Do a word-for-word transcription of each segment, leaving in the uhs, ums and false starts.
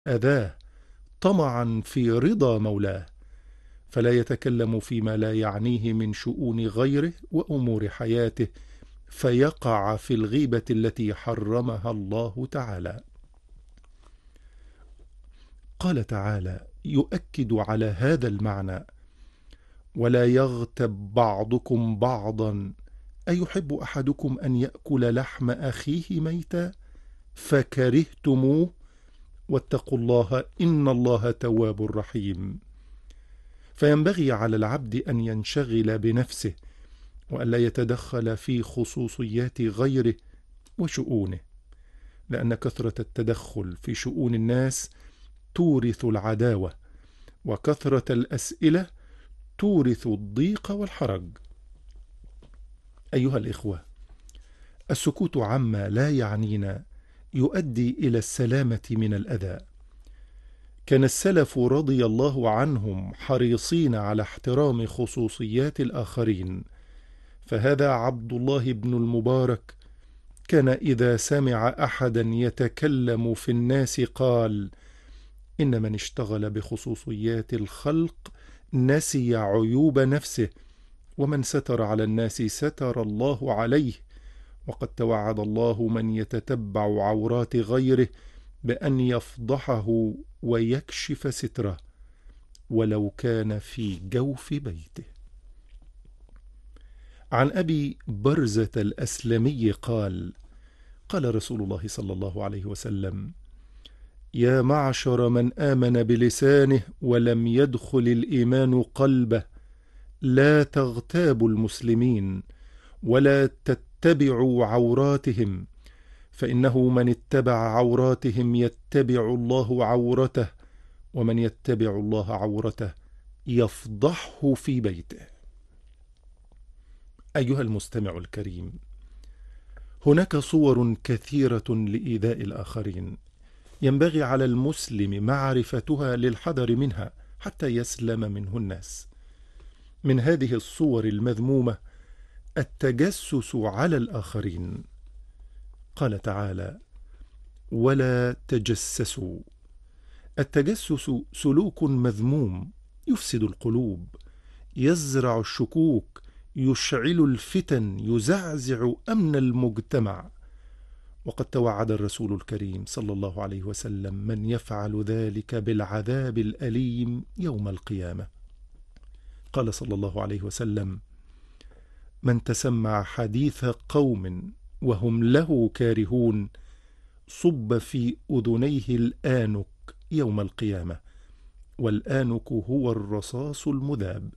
أذاه طمعا في رضا مولاه، فلا يتكلم فيما لا يعنيه من شؤون غيره وأمور حياته، فيقع في الغيبة التي حرمها الله تعالى. قال تعالى يؤكد على هذا المعنى: ولا يغتب بعضكم بعضا أيحب أحدكم أن يأكل لحم أخيه ميتا فكرهتموه واتقوا الله إن الله تواب رحيم. فينبغي على العبد أن ينشغل بنفسه وألا يتدخل في خصوصيات غيره وشؤونه، لأن كثرة التدخل في شؤون الناس تورث العداوة، وكثرة الأسئلة تورث الضيق والحرج. أيها الإخوة، السكوت عما لا يعنينا يؤدي إلى السلامة من الأذى. كان السلف رضي الله عنهم حريصين على احترام خصوصيات الآخرين، فهذا عبد الله بن المبارك كان إذا سمع أحدا يتكلم في الناس قال: إن من اشتغل بخصوصيات الخلق نسي عيوب نفسه، ومن ستر على الناس ستر الله عليه، وقد توعد الله من يتتبع عورات غيره بأن يفضحه ويكشف ستره ولو كان في جوف بيته. عن أبي برزة الأسلمي قال: قال رسول الله صلى الله عليه وسلم: يا معشر من آمن بلسانه ولم يدخل الإيمان قلبه، لا تغتابوا المسلمين ولا تتبعوا عوراتهم، فإنه من اتبع عوراتهم يتبع الله عورته، ومن يتبع الله عورته يفضحه في بيته. أيها المستمع الكريم، هناك صور كثيرة لإيذاء الآخرين، ينبغي على المسلم معرفتها للحذر منها حتى يسلم منه الناس. من هذه الصور المذمومة التجسس على الآخرين. قال تعالى: ولا تجسسوا. التجسس سلوك مذموم يفسد القلوب، يزرع الشكوك، يشعل الفتن، يزعزع أمن المجتمع. وقد توعد الرسول الكريم صلى الله عليه وسلم من يفعل ذلك بالعذاب الأليم يوم القيامة. قال صلى الله عليه وسلم: من تسمع حديث قوم وهم له كارهون صب في أذنيه الآنك يوم القيامة، والآنك هو الرصاص المذاب.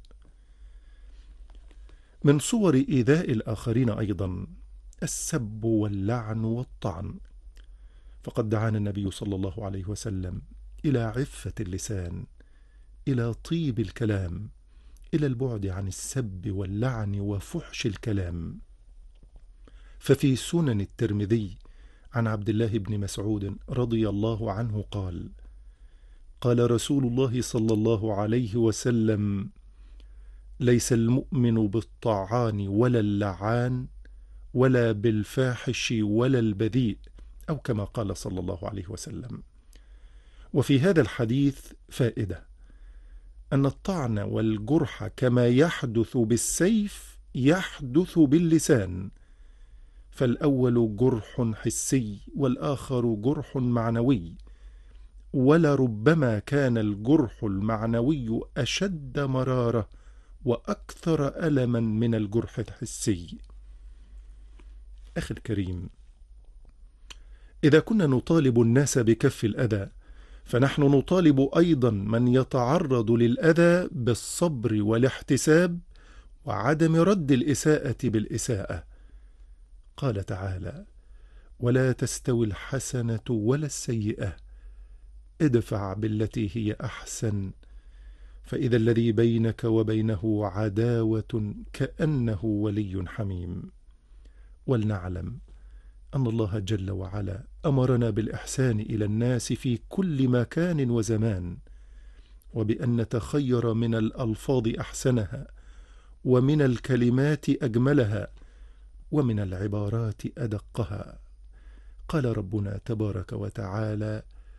من صور إيذاء الآخرين أيضا السب واللعن والطعن، فقد دعانا النبي صلى الله عليه وسلم إلى عفة اللسان، إلى طيب الكلام، إلى البعد عن السب واللعن وفحش الكلام. ففي سنن الترمذي عن عبد الله بن مسعود رضي الله عنه قال: قال رسول الله صلى الله عليه وسلم: ليس المؤمن بالطعان ولا اللعان ولا بالفاحش ولا البذيء، أو كما قال صلى الله عليه وسلم. وفي هذا الحديث فائدة: أن الطعن والجرح كما يحدث بالسيف يحدث باللسان، فالأول جرح حسي والآخر جرح معنوي، ولربما كان الجرح المعنوي أشد مرارة وأكثر ألما من الجرح الحسي. أخي الكريم، إذا كنا نطالب الناس بكف الأذى، فنحن نطالب أيضا من يتعرض للأذى بالصبر والاحتساب وعدم رد الإساءة بالإساءة. قال تعالى: ولا تستوي الحسنة ولا السيئة ادفع بالتي هي أحسن فإذا الذي بينك وبينه عداوة كأنه ولي حميم. ولنعلم أن الله جل وعلا أمرنا بالإحسان إلى الناس في كل مكان وزمان، وبأن نتخير من الألفاظ أحسنها، ومن الكلمات أجملها، ومن العبارات أدقها. قال ربنا تبارك وتعالى: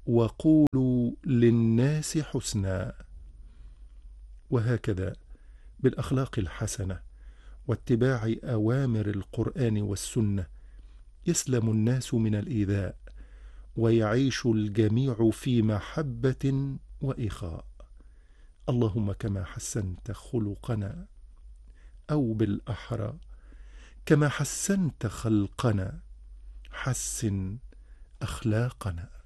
وقولوا للناس حسنا. وهكذا بالأخلاق الحسنة واتباع أوامر القرآن والسنة يسلم الناس من الإيذاء، ويعيش الجميع في محبة وإخاء. اللهم كما حسنت خلقنا، أو بالأحرى كما حسنت خلقنا، حسن أخلاقنا.